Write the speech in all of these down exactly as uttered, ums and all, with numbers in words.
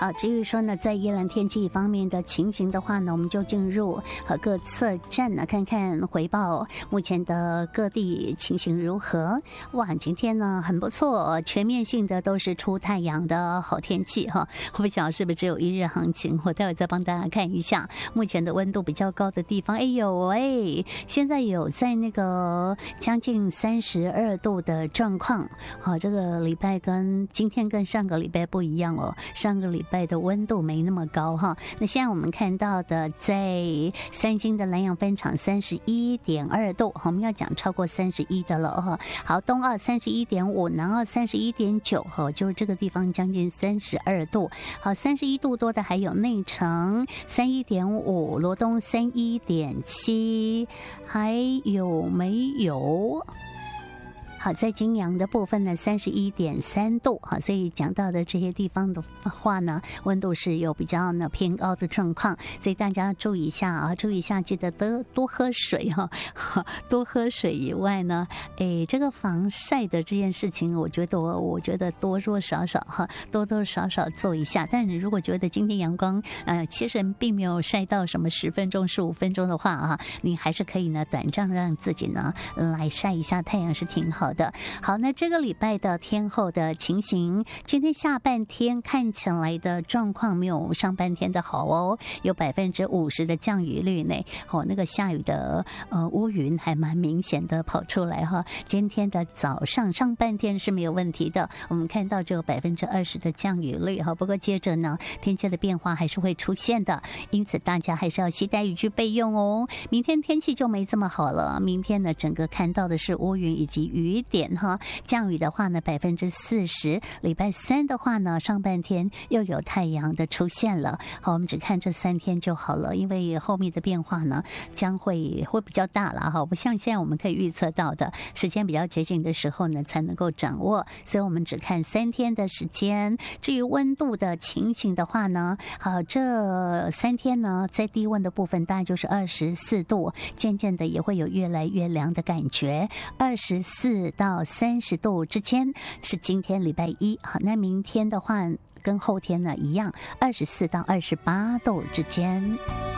好，至于说呢，在宜兰天气方面的情形的话呢，我们就进入和各测站呢，看看回报目前的各地情形如何。哇，今天呢很不错，全面性的都是出太阳的好天气哈。我不晓得是不是只有一日行情，我待会再帮大家看一下目前的温度比较高的地方。哎呦哎，现在有在那个将近三十二度的状况。好，这个礼拜跟今天跟上个礼拜不一样哦，上个礼拜的温度没那么高哈。那现在我们看到的，在三星的南洋分场三十一点二度，我们要讲超过三十一的了哈。好，东澳三十一点五，南澳三十一点九，哈，就是这个地方将近三十二度。好，三十一度多的还有内城三一点五，罗东三一点七，还有没有？好，在金阳的部分呢，三十一点三度，好，所以讲到的这些地方的话呢，温度是有比较呢偏高的状况，所以大家注意一下啊，注意一下，记得多多喝水哈，多喝水以外呢，哎，这个防晒的这件事情，我觉得我我觉得多多少少哈，多多少少做一下。但你如果觉得今天阳光呃其实并没有晒到什么十分钟、十五分钟的话啊，你还是可以呢短暂让自己呢来晒一下太阳是挺好的。好，那这个礼拜的天候的情形，今天下半天看起来的状况没有上半天的好哦，有百分之五十的降雨率呢。哦，那个下雨的呃乌云还蛮明显的跑出来哈。今天的早上上半天是没有问题的，我们看到只有百分之二十的降雨率哈。不过接着呢，天气的变化还是会出现的，因此大家还是要携带雨具备用哦。明天天气就没这么好了，明天呢整个看到的是乌云以及雨点哈，降雨的话呢百分之四十，礼拜三的话呢上半天又有太阳的出现了。好，我们只看这三天就好了，因为后面的变化呢将会会比较大了哈，不像现在我们可以预测到的，时间比较接近的时候呢才能够掌握，所以我们只看三天的时间。至于温度的情形的话呢，好，这三天呢在低温的部分大概就是二十四度，渐渐的也会有越来越凉的感觉，二十四到三十度之间是今天礼拜一。好，那明天的话跟后天呢一样，二十四到二十八度之间。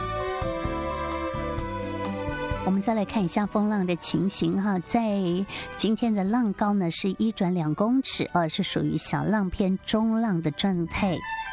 我们再来看一下风浪的情形哈，在今天的浪高呢是一转两公尺，呃，是属于小浪偏中浪的状态。